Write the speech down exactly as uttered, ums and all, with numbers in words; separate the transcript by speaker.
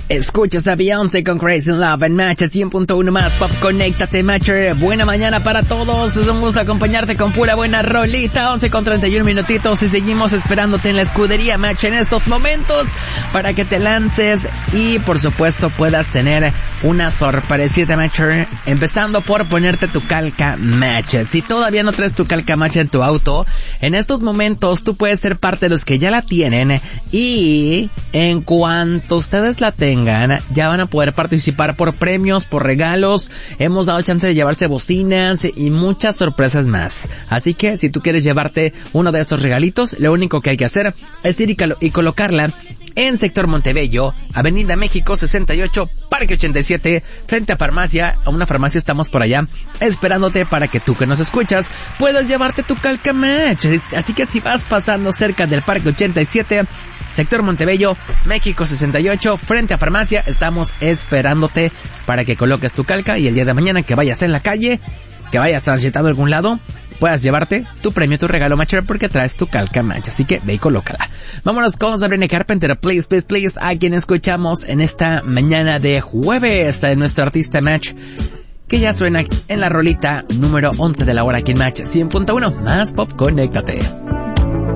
Speaker 1: Escuchas a Beyoncé con Crazy in Love en Match cien punto uno más Pop. Conéctate, Matcher. Buena mañana para todos. Es un gusto acompañarte con pura buena rolita. once con treinta y uno minutitos y seguimos esperándote en la escudería Match en estos momentos para que te lances y por supuesto puedas tener una sorpresita, Matcher. Empezando por ponerte tu calca Match. Si todavía no traes tu calca Match en tu auto, en estos momentos tú puedes ser parte de los que ya la tienen y en cuanto ustedes la tengan ya van a poder participar por premios, por regalos. Hemos dado chance de llevarse bocinas y muchas sorpresas más. Así que si tú quieres llevarte uno de estos regalitos, lo único que hay que hacer es ir y, colo- y colocarla en sector Montebello, Avenida México sesenta y ocho, Parque ochenta y siete, frente a farmacia. A una farmacia estamos por allá esperándote para que tú que nos escuchas puedas llevarte tu calca Match. Así que si vas pasando cerca del Parque ochenta y siete, sector Montebello, México sesenta y ocho, frente a farmacia, estamos esperándote para que coloques tu calca y el día de mañana que vayas en la calle, que vayas transitando a algún lado, puedas llevarte tu premio, tu regalo Matcher porque traes tu calca Match. Así que ve y colócala. Vámonos con Sabrina Carpenter, Please, Please, Please, a quien escuchamos en esta mañana de jueves, de nuestro artista Match, que ya suena en la rolita número once de la hora aquí en Match cien punto uno más Pop. Conéctate.